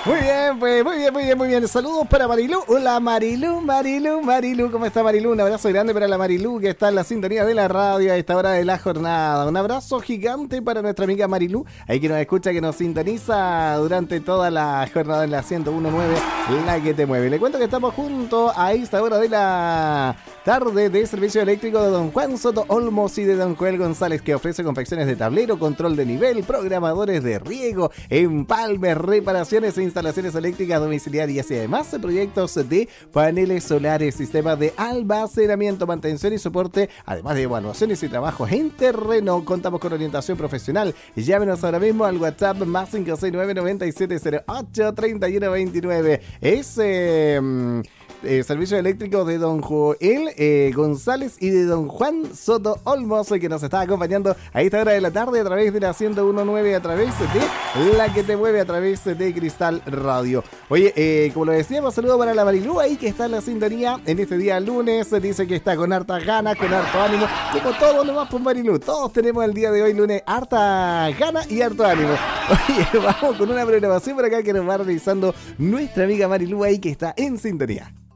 Muy bien, pues, muy bien. Saludos para Marilú. Hola Marilú, ¿cómo está Marilú? Un abrazo grande para la Marilú que está en la sintonía de la radio a esta hora de la jornada. Un abrazo gigante para nuestra amiga Marilú, ahí que nos escucha, que nos sintoniza durante toda la jornada en la 101.9, la que te mueve. Le cuento que estamos juntos a esta hora de la tarde de servicio eléctrico de don Juan Soto Olmos y de don Joel González, que ofrece confecciones de tablero, control de nivel, programadores de riego, empalmes, reparaciones e instalaciones eléctricas domiciliarias y además proyectos de paneles solares, sistemas de almacenamiento, mantención y soporte, además de evaluaciones y trabajos en terreno. Contamos con orientación profesional. Llámenos ahora mismo al WhatsApp más 569-9708-3129. Servicio eléctrico de don Joel González y de don Juan Soto Olmos, que nos está acompañando a esta hora de la tarde a través de la 101.9, a través de la que te mueve, a través de Cristal Radio. Oye, como lo decíamos, saludo para la Marilú ahí que está en la sintonía en este día lunes. Dice que está con hartas ganas, con harto ánimo, como todos nomás por Marilú. Todos tenemos el día de hoy lunes harta gana y harto ánimo. Oye, vamos con una programación por acá que nos va realizando nuestra amiga Marilú ahí que está en sintonía.